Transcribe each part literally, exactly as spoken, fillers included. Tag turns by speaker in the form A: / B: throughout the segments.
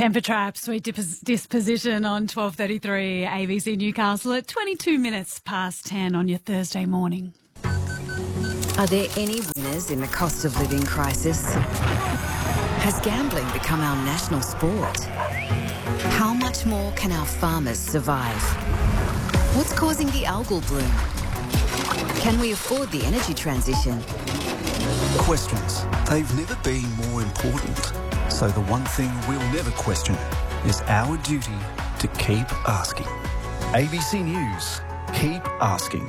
A: Temper Trap, Sweet Dipos- Disposition on twelve thirty-three A B C Newcastle at twenty-two minutes past ten on your Thursday morning.
B: Are there any winners in the cost of living crisis? Has gambling become our national sport? How much more can our farmers survive? What's causing the algal bloom? Can we afford the energy transition?
C: Questions. They've never been more important. So the one thing we'll never question is our duty to keep asking. A B C News. Keep asking.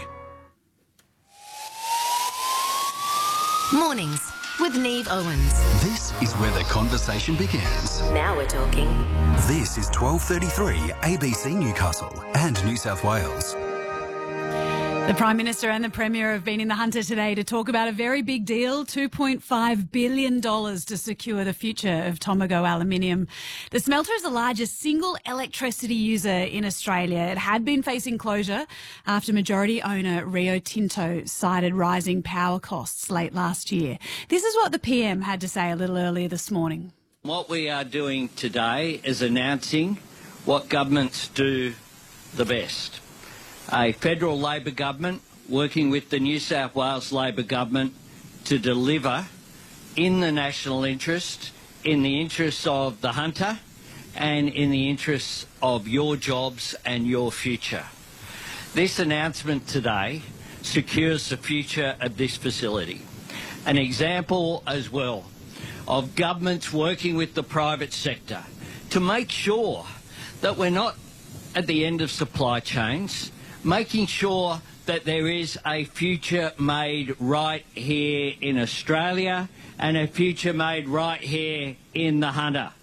B: Mornings with Neve Owens.
D: This is where the conversation begins.
B: Now we're talking.
D: This is twelve thirty-three A B C Newcastle and New South Wales.
A: The Prime Minister and the Premier have been in the Hunter today to talk about a very big deal, two point five billion dollars to secure the future of Tomago Aluminium. The smelter is the largest single electricity user in Australia. It had been facing closure after majority owner Rio Tinto cited rising power costs late last year. This is what the P M had to say a little earlier this morning.
E: What we are doing today is announcing what governments do the best. A federal Labor government working with the New South Wales Labor government to deliver in the national interest, in the interests of the Hunter and in the interests of your jobs and your future. This announcement today secures the future of this facility. An example as well of governments working with the private sector to make sure that we're not at the end of supply chains, making sure that there is a future made right here in Australia and a future made right here in the Hunter.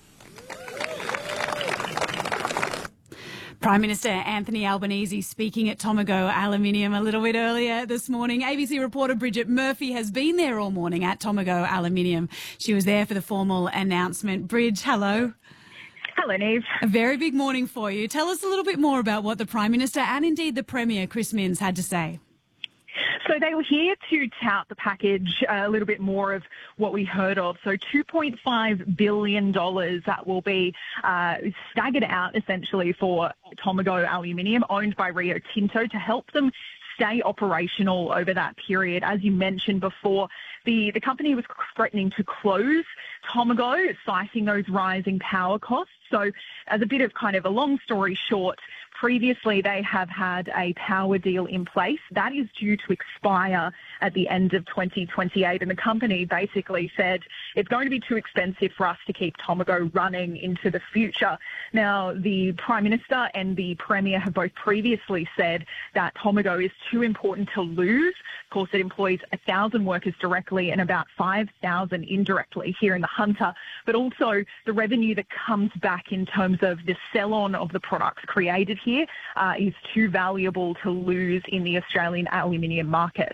A: Prime Minister Anthony Albanese speaking at Tomago Aluminium a little bit earlier this morning. A B C reporter Bridget Murphy has been there all morning at Tomago Aluminium. She was there for the formal announcement. Bridge, hello.
F: Hello, Neve.
A: A very big morning for you. Tell us a little bit more about what the Prime Minister and indeed the Premier, Chris Minns, had to say.
F: So they were here to tout the package, uh, a little bit more of what we heard of. So two point five billion dollars that will be uh, staggered out essentially for Tomago Aluminium, owned by Rio Tinto, to help them stay operational over that period. As you mentioned before, the, the company was threatening to close Tomago, citing those rising power costs. So as a bit of kind of a long story short, previously they have had a power deal in place that is due to expire at the end of twenty twenty-eight, and the company basically said it's going to be too expensive for us to keep Tomago running into the future. Now, the Prime Minister and the Premier have both previously said that Tomago is too important to lose. Of course, it employs one thousand workers directly and about five thousand indirectly here in the Hunter, but also the revenue that comes back in terms of the sell-on of the products created here uh, is too valuable to lose in the Australian aluminium market.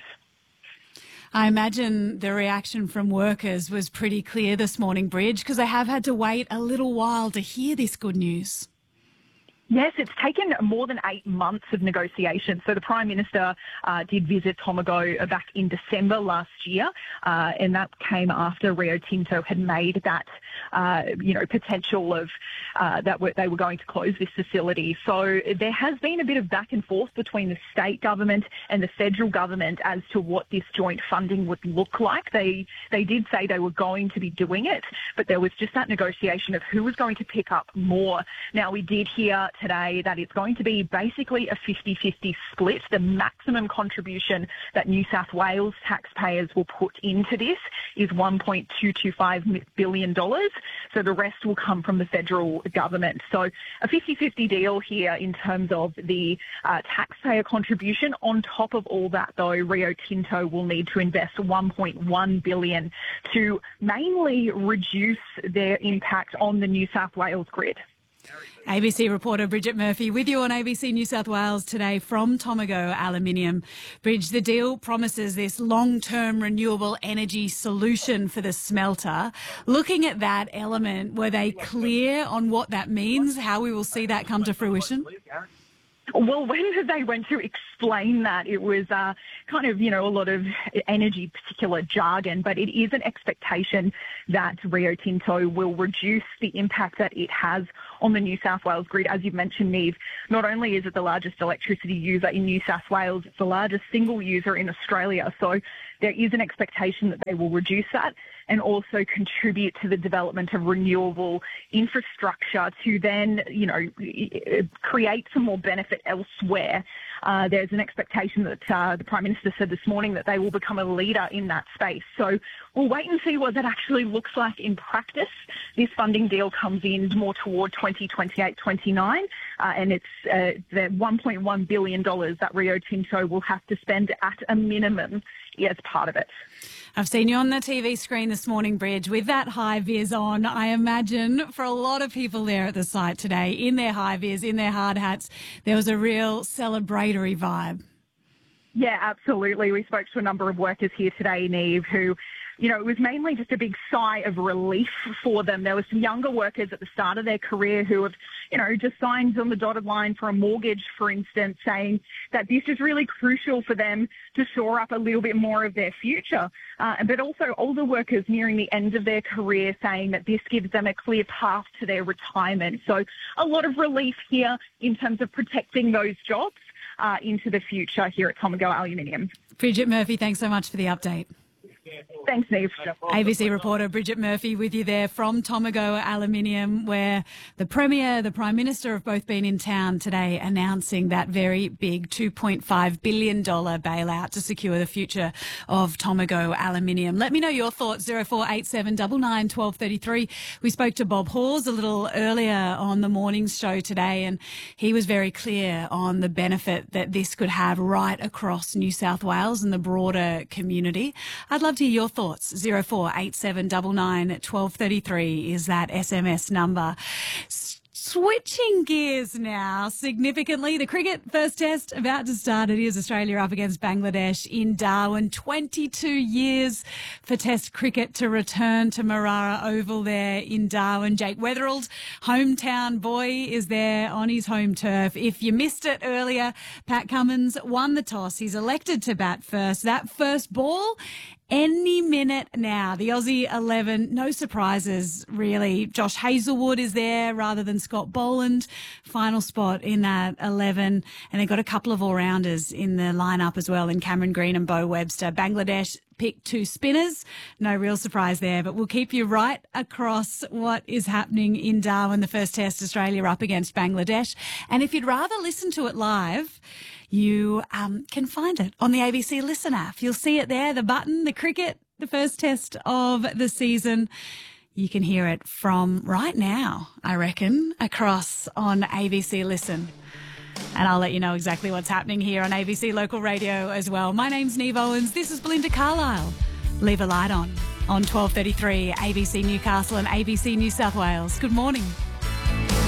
A: I imagine the reaction from workers was pretty clear this morning, Bridge, because they have had to wait a little while to hear this good news.
F: Yes, it's taken more than eight months of negotiation. So the Prime Minister uh, did visit Tomago back in December last year, uh, and that came after Rio Tinto had made that, uh, you know, potential of uh, that they were going to close this facility. So there has been a bit of back and forth between the state government and the federal government as to what this joint funding would look like. They they did say they were going to be doing it, but there was just that negotiation of who was going to pick up more. Now, we did hear today that it's going to be basically a fifty-fifty split. The maximum contribution that New South Wales taxpayers will put into this is one point two two five billion dollars. So the rest will come from the federal government. So a fifty-fifty deal here in terms of the uh, taxpayer contribution. On top of all that, though, Rio Tinto will need to invest one point one billion dollars to mainly reduce their impact on the New South Wales grid.
A: A B C reporter Bridget Murphy with you on A B C New South Wales today from Tomago Aluminium. Bridge, the deal promises this long-term renewable energy solution for the smelter. Looking at that element, were they clear on what that means, how we will see that come to fruition?
F: Well, when they went to explain that, it was uh, kind of, you know, a lot of energy particular jargon, but it is an expectation that Rio Tinto will reduce the impact that it has on the New South Wales grid. As you've mentioned, Neve, not only is it the largest electricity user in New South Wales, it's the largest single user in Australia. So there is an expectation that they will reduce that and also contribute to the development of renewable infrastructure to then, you know, create some more benefit elsewhere. Uh, there's an expectation that uh, the Prime Minister said this morning that they will become a leader in that space. So we'll wait and see what that actually looks like in practice. This funding deal comes in more toward twenty twenty-eight twenty-nine, uh, and it's uh, the one point one billion dollars that Rio Tinto will have to spend at a minimum as part of it.
A: I've seen you on the T V screen this morning, Bridge, with that high-vis on. I imagine for a lot of people there at the site today, in their high-vis, in their hard hats, there was a real celebratory vibe.
F: Yeah, absolutely. We spoke to a number of workers here today, Neve, who, you know, it was mainly just a big sigh of relief for them. There were some younger workers at the start of their career who have, you know, just signed on the dotted line for a mortgage, for instance, saying that this is really crucial for them to shore up a little bit more of their future. Uh, but also older workers nearing the end of their career saying that this gives them a clear path to their retirement. So a lot of relief here in terms of protecting those jobs uh, into the future here at Tomago Aluminium.
A: Bridget Murphy, thanks so much for the update.
F: Thanks, Neve.
A: A B C reporter Bridget Murphy with you there from Tomago Aluminium, where the Premier, the Prime Minister have both been in town today announcing that very big two point five billion dollars bailout to secure the future of Tomago Aluminium. Let me know your thoughts, zero four eight seven nine nine one two three three. We spoke to Bob Hawes a little earlier on the morning's show today, and he was very clear on the benefit that this could have right across New South Wales and the broader community. I'd love to hear your thoughts. zero four eight seven nine nine one two three three is that S M S number. S- Switching gears now significantly. The cricket first test about to start. It is Australia up against Bangladesh in Darwin. twenty-two years for test cricket to return to Marara Oval there in Darwin. Jake Weatherald, hometown boy, is there on his home turf. If you missed it earlier, Pat Cummins won the toss. He's elected to bat first. That first ball, any minute now. The Aussie eleven, no surprises really. Josh Hazelwood is there rather than Scott Boland. Final spot in that eleven. And they've got a couple of all-rounders in the lineup as well in Cameron Green and Beau Webster. Bangladesh picked two spinners. No real surprise there, but we'll keep you right across what is happening in Darwin. The first test, Australia up against Bangladesh. And if you'd rather listen to it live, you um, can find it on the A B C Listen app. You'll see it there, the button, the cricket, the first test of the season. You can hear it from right now, I reckon, across on A B C Listen. And I'll let you know exactly what's happening here on A B C Local Radio as well. My name's Neve Owens. This is Belinda Carlisle. Leave a light on on twelve thirty-three A B C Newcastle and A B C New South Wales. Good morning.